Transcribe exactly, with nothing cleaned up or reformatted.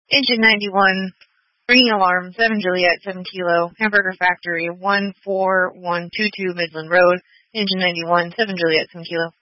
Engine ninety-one, ringing alarm, seven Juliet, seven Kilo, Hamburger Factory, one four one two two Midland Road, Engine ninety-one, seven Juliet, seven Kilo.